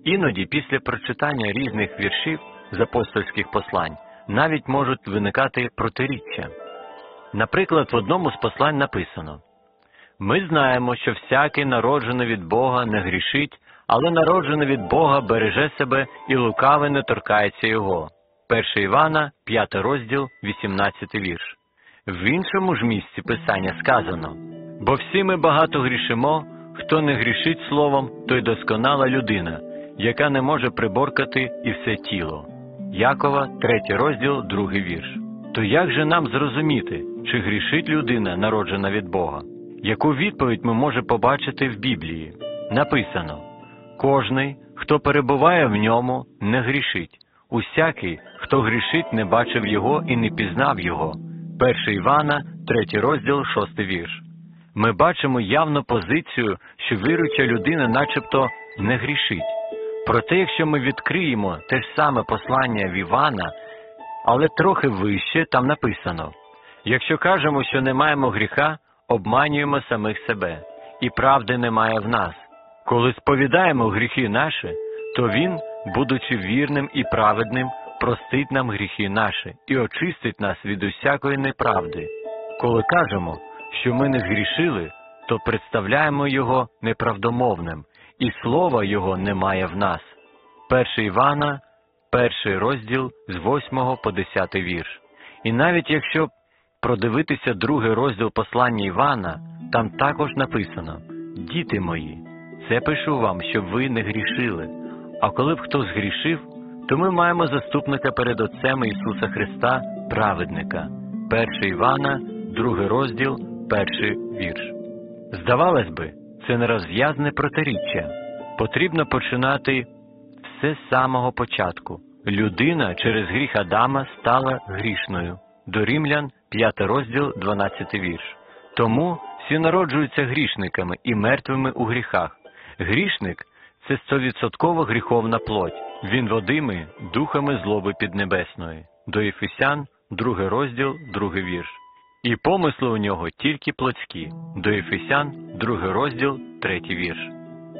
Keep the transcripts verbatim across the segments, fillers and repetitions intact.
Іноді після прочитання різних віршів з апостольських послань навіть можуть виникати протиріччя. Наприклад, в одному з послань написано: «Ми знаємо, що всякий народжений від Бога не грішить, але народжений від Бога береже себе, і лукавий не торкається його». перше Івана, п'ятий розділ, вісімнадцятий вірш. В іншому ж місці Писання сказано: «Бо всі ми багато грішимо, хто не грішить словом, той досконала людина, яка не може приборкати і все тіло». Якова, третій розділ, другий вірш. То як же нам зрозуміти, чи грішить людина, народжена від Бога? Яку відповідь ми можемо побачити в Біблії? Написано: «Кожний, хто перебуває в ньому, не грішить. Усякий, хто грішить, не бачив його і не пізнав його». перше Івана, третій розділ, шостий вірш. Ми бачимо явну позицію, що віруюча людина начебто не грішить. Проте, якщо ми відкриємо те ж саме послання в Івана, але трохи вище, там написано: «Якщо кажемо, що не маємо гріха, обманюємо самих себе, і правди немає в нас. Коли сповідаємо гріхи наші, то Він, будучи вірним і праведним, простить нам гріхи наші і очистить нас від усякої неправди. Коли кажемо, що ми не згрішили, то представляємо Його неправдомовним, і слова Його немає в нас». перше Івана, перший розділ, з восьмого по десятий вірш. І навіть якщо продивитися другий розділ послання Івана, там також написано: «Діти мої, це пишу вам, щоб ви не грішили. А коли б хто згрішив, то ми маємо заступника перед Отцем Ісуса Христа, праведника». перше Івана, другий розділ, перший вірш. Здавалось би, це нерозв'язне протиріччя. Потрібно починати все з самого початку. Людина через гріх Адама стала грішною. До Римлян, п'ятий розділ, дванадцятий вірш. Тому всі народжуються грішниками і мертвими у гріхах. Грішник – це стовідсотково гріховна плоть. Він водимий духами злоби піднебесної. До Ефесян, другий розділ, другий вірш. І помисли у нього тільки плотські. До Ефесян, другий розділ, третій вірш.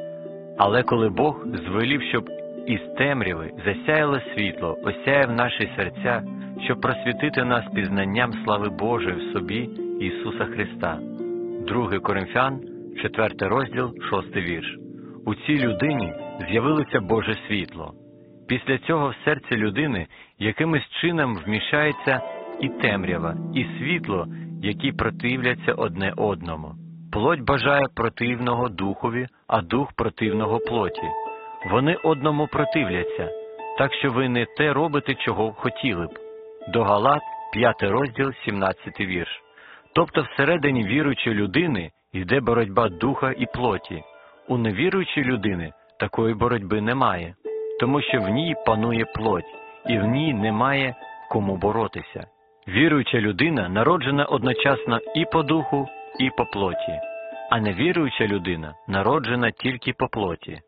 Але коли Бог звелів, щоб із темряви засяяло світло, осяяв наші серця, щоб просвітити нас пізнанням слави Божої в собі Ісуса Христа. другий Коринфян, четвертий розділ, шостий вірш. У цій людині з'явилося Боже світло. Після цього в серці людини якимось чином вміщається і темрява, і світло, які противляться одне одному. Плоть бажає противного духові, а дух противного плоті. Вони одному противляться, так що ви не те робите, чого хотіли б. До Галат, п'ятий розділ, сімнадцятий вірш. Тобто всередині віруючої людини йде боротьба духа і плоті. У невіруючої людини такої боротьби немає, тому що в ній панує плоть, і в ній немає кому боротися. Віруюча людина народжена одночасно і по духу, і по плоті, а невіруюча людина народжена тільки по плоті.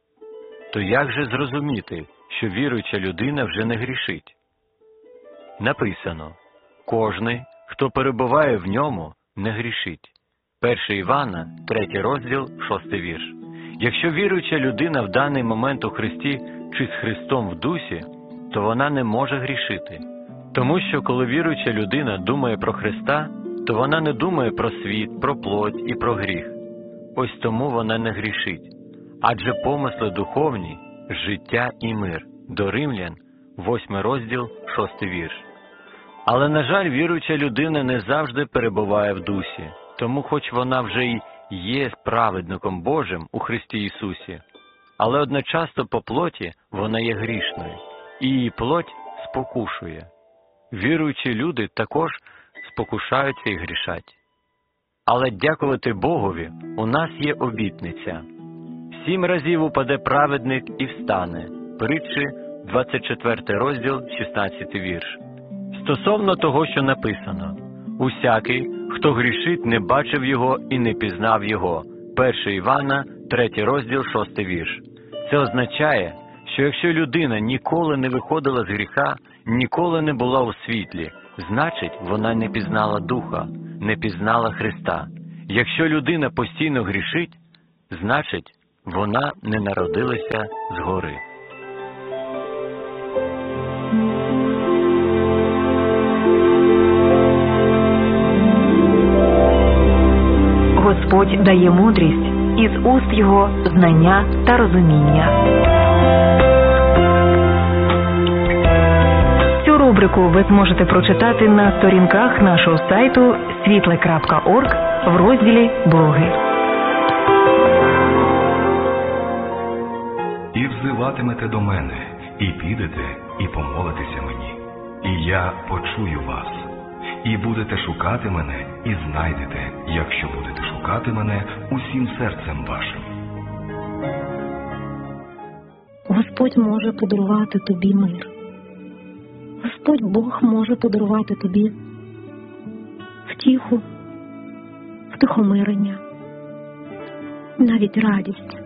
То як же зрозуміти, що віруюча людина вже не грішить? Написано: «Кожний, хто перебуває в ньому, не грішить». перше Івана, третій розділ, шостий вірш. Якщо віруюча людина в даний момент у Христі чи з Христом в дусі, то вона не може грішити. Тому що коли віруюча людина думає про Христа, то вона не думає про світ, про плоть і про гріх. Ось тому вона не грішить. Адже помисли духовні – життя і мир. До Римлян, восьмий розділ, шостий вірш. Але, на жаль, віруюча людина не завжди перебуває в дусі. Тому хоч вона вже й є праведником Божим у Христі Ісусі, але одночасно по плоті вона є грішною, і її плоть спокушує. Віруючі люди також спокушаються і грішать. Але дякувати Богові, у нас є обітниця. Сім разів упаде праведник і встане. Притчі, двадцять четвертий розділ, шістнадцятий вірш. Стосовно того, що написано: «Усякий, хто грішить, не бачив його і не пізнав його». перше Івана, третій розділ, шостий вірш. Це означає, що якщо людина ніколи не виходила з гріха, ніколи не була у світлі, значить, вона не пізнала Духа, не пізнала Христа. Якщо людина постійно грішить, значить, вона не народилася згори. Господь дає мудрість, із уст його знання та розуміння. Цю рубрику ви зможете прочитати на сторінках нашого сайту світле крапка орг в розділі «Блоги». І взиватимете до мене, і підете, і помолитеся мені, і я почую вас. І будете шукати мене, і знайдете, якщо будете шукати мене усім серцем вашим. Господь може подарувати тобі мир. Господь Бог може подарувати тобі втіху, втихомирення, навіть радість.